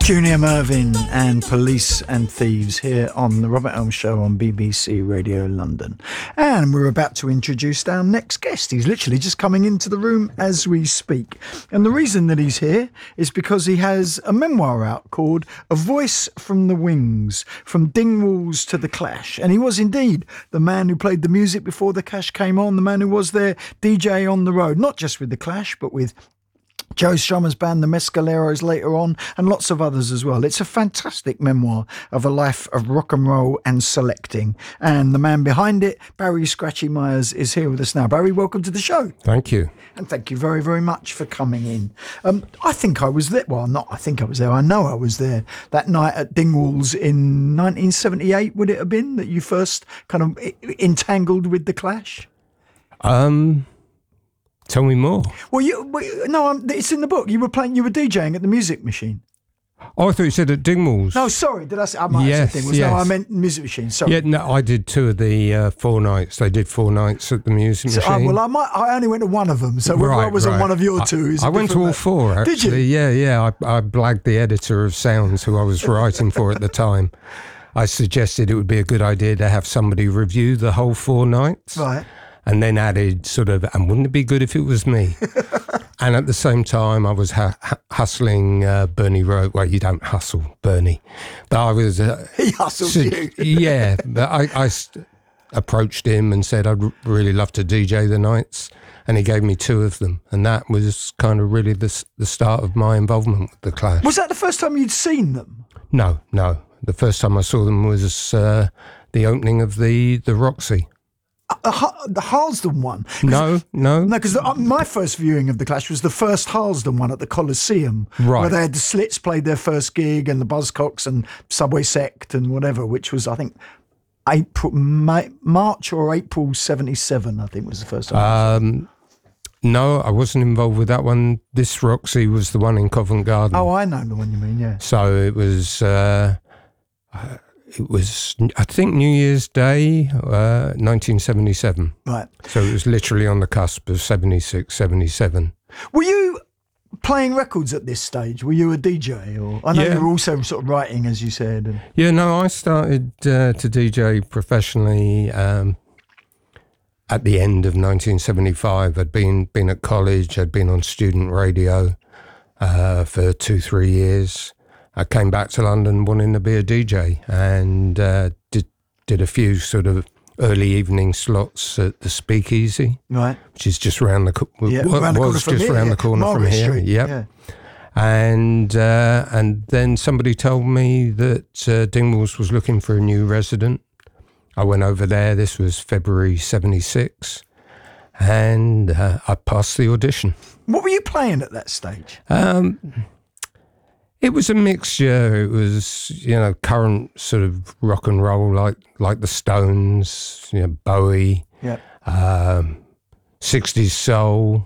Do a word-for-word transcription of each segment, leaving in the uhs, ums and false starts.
Junior Mervyn and Police and Thieves here on the Robert Elm Show on B B C Radio London. And we're about to introduce our next guest. He's literally just coming into the room as we speak. And the reason that he's here is because he has a memoir out called A Voice from the Wings, From Dingwalls to the Clash. And he was indeed the man who played the music before the Clash came on, the man who was their D J on the road, not just with the Clash, but with Joe Strummer's band, the Mescaleros, later on, and lots of others as well. It's a fantastic memoir of a life of rock and roll and selecting. And the man behind it, Barry Scratchy Myers, is here with us now. Barry, welcome to the show. Thank you. And thank you very, very much for coming in. Um, I think I was there. Well, not I think I was there. I know I was there that night at Dingwalls in nineteen seventy-eight, would it have been, that you first kind of entangled with the Clash? Um... Tell me more. Well, you no, I'm, it's in the book. You were playing, you were DJing at the Music Machine. Oh, I thought you said at Dingwalls. No, sorry, did I say? I might yes, have said Dingwalls. yes. No, I meant Music Machine. Sorry. Yeah, no, I did two of the uh, four nights. They did four nights at the Music So, Machine. uh, well, I might. I only went to one of them, so whether right, I was right. on one of your two. Is I, I went to all four. Actually. Did you? Yeah, yeah. I, I blagged the editor of Sounds, who I was writing for at the time. I suggested it would be a good idea to have somebody review the whole four nights. Right. And then added sort of, and wouldn't it be good if it was me? And at the same time, I was hu- hustling uh, Bernie Rhodes. Well, you don't hustle Bernie, but I was. Uh, he hustled so, you. Yeah, but I, I st- approached him and said I'd r- really love to D J the nights, and he gave me two of them, and that was kind of really the the start of my involvement with the Clash. Was that the first time you'd seen them? No, no. The first time I saw them was uh, the opening of the the Roxy. Uh, the Harlesden one? No, no. No, because uh, my first viewing of the Clash was the first Harlesden one at the Coliseum, right, where they had the Slits played their first gig, and the Buzzcocks and Subway Sect and whatever, which was, I think, April, May, March or April seventy-seven, I think was the first time. Um, no, I wasn't involved with that one. This Roxy was the one in Covent Garden. Oh, I know the one you mean, yeah. So it was... Uh, It was, I think, New Year's Day, uh, nineteen seventy-seven. Right. So it was literally on the cusp of seventy-six, seventy-seven. Were you playing records at this stage? Were you a D J? Or I know yeah. you were also sort of writing, as you said. And... Yeah, no, I started uh, to D J professionally um, at the end of nineteen seventy-five. I'd been, been at college, I'd been on student radio uh, for two, three years. I came back to London wanting to be a D J, and uh, did did a few sort of early evening slots at the Speakeasy, right, which is just around the yeah, w- around the was corner just from around here, the corner Margaret from here. Street, Yep. Yeah. And uh, and then somebody told me that uh, Dingwalls was looking for a new resident. I went over there. This was February seventy-six, and uh, I passed the audition. What were you playing at that stage? Um. It was a mixture. It was, you know, current sort of rock and roll, like like the Stones, you know, Bowie, yeah, um, sixties soul,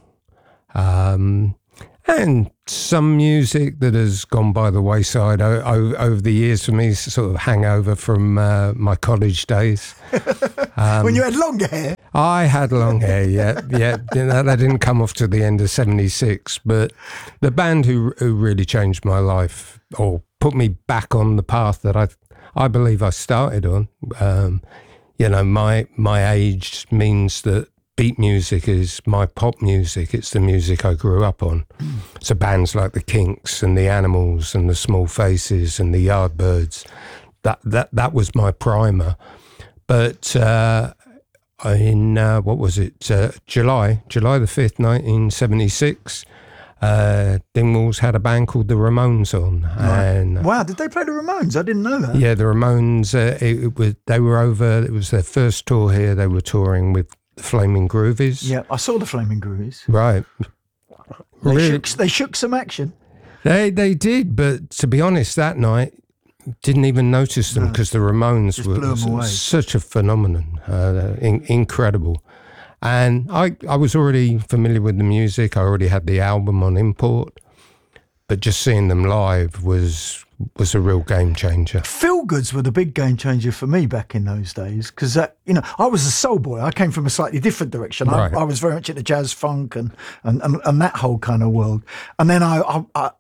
um, and some music that has gone by the wayside o- o- over the years for me, sort of hangover from uh, my college days. Um, when you had longer hair? I had long hair, yeah, yeah. That didn't come off to the end of seventy-six, but the band who who really changed my life or put me back on the path that I I believe I started on. Um, you know, my my age means that beat music is my pop music. It's the music I grew up on. So bands like the Kinks and the Animals and the Small Faces and the Yardbirds, that that that was my primer. But uh, in, uh, what was it, uh, July, July the fifth, nineteen seventy-six, uh, Dingwalls had a band called the Ramones on. Right. And, wow, did they play the Ramones? I didn't know that. Yeah, the Ramones, uh, it, it was, they were over, it was their first tour here. They were touring with the Flaming Groovies. Yeah, I saw the Flaming Groovies. Right. They, really? shook, they shook some action. They, they did, but to be honest, that night, didn't even notice them because no. the Ramones Just were blew them away. Such a phenomenon, uh, in, incredible. And I, I was already familiar with the music. I already had the album on import, but just seeing them live was was a real game changer. Feel Goods were the big game changer for me back in those days because, you know, I was a soul boy. I came from a slightly different direction. Right. I, I was very much into jazz, funk and, and, and, and that whole kind of world. And then I, I, I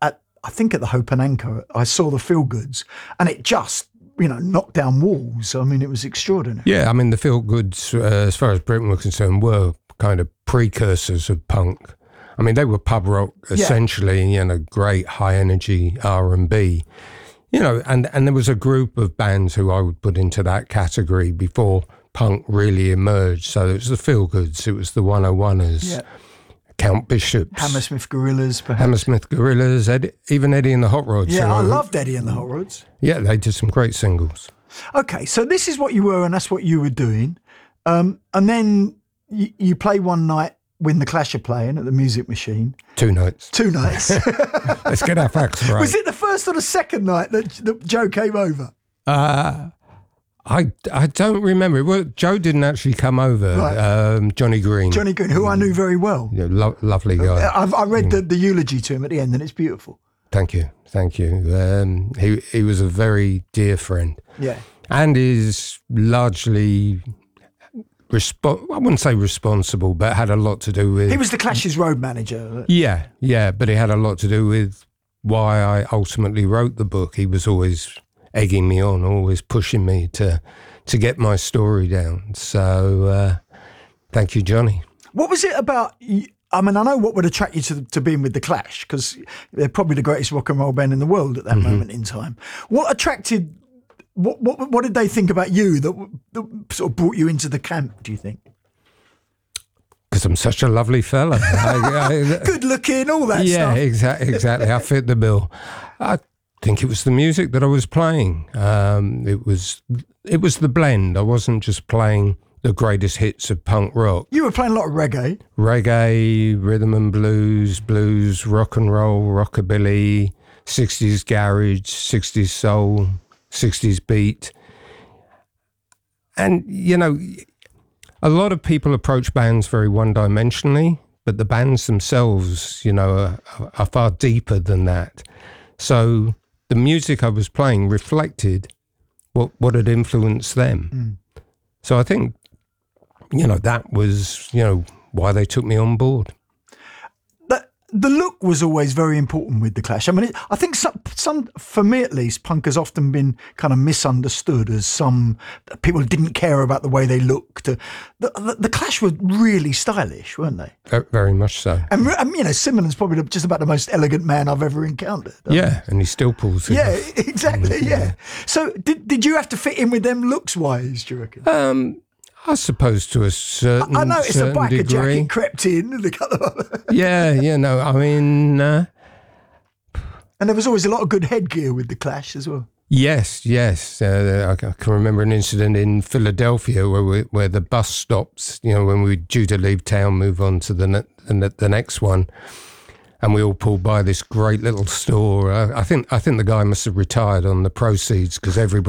I think at the Hope and Anchor, I saw the Feel Goods, and it just, you know, knocked down walls. I mean, it was extraordinary. Yeah, I mean, the Feel Goods, uh, as far as Britain were concerned, were kind of precursors of punk. I mean, they were pub rock, essentially, yeah. you know, great high energy R and B. You know, and, and there was a group of bands who I would put into that category before punk really emerged. So it was the Feel Goods, it was the one oh oneers, yeah. Count Bishops, Hammersmith Gorillas, perhaps. Hammersmith Gorillas, Eddie, even Eddie and the Hot Rods. Yeah, I were, loved Eddie and the Hot Rods. Yeah, they did some great singles. Okay, so this is what you were and that's what you were doing. Um, and then you, you play one night when the Clash are playing at the Music Machine. Two nights. Two nights. Let's get our facts right. Was it the first or the second night that, that Joe came over? Uh, I, I don't remember. Well, Joe didn't actually come over. Right. Um, Johnny Green. Johnny Green, who I knew very well. Yeah, lo- lovely guy. I've, I read mm. the, the eulogy to him at the end and it's beautiful. Thank you. Thank you. Um, he, he was a very dear friend. Yeah. And is largely... Respo- I wouldn't say responsible, but had a lot to do with... He was the Clash's road manager. Yeah, yeah, but he had a lot to do with why I ultimately wrote the book. He was always egging me on, always pushing me to to get my story down. So uh, thank you, Johnny. What was it about... I mean, I know what would attract you to, to being with the Clash, because they're probably the greatest rock and roll band in the world at that mm-hmm. moment in time. What attracted... What, what what did they think about you that, that sort of brought you into the camp, do you think? Because I'm such a lovely fella. I, I, Good looking, all that yeah, stuff. Yeah, exactly, exactly. I fit the bill. I think it was the music that I was playing. Um, it was it was the blend. I wasn't just playing the greatest hits of punk rock. You were playing a lot of reggae. Reggae, rhythm and blues, blues, rock and roll, rockabilly, sixties garage, sixties soul, sixties beat. And, you know, a lot of people approach bands very one-dimensionally, but the bands themselves, you know, are, are far deeper than that. So the music I was playing reflected what, what had influenced them. Mm. So I think, you know, that was, you know, why they took me on board. The look was always very important with the Clash. I mean, it, I think some, some, for me at least, punk has often been kind of misunderstood as some people didn't care about the way they looked. The, the, the Clash were really stylish, weren't they? Very much so. And, and you know, Simon's probably just about the most elegant man I've ever encountered. Yeah, and he still pulls it Yeah, off. exactly, yeah. yeah. So did did you have to fit in with them looks-wise, do you reckon? Um... I suppose to a certain I noticed a biker degree. jacket crept in. yeah, you know, I mean... Uh, and there was always a lot of good headgear with the Clash as well. Yes, yes. Uh, I can remember an incident in Philadelphia where we, where the bus stops, you know, when we were due to leave town, move on to the, ne- the next one, and we all pulled by this great little store. I, I think I think the guy must have retired on the proceeds because everybody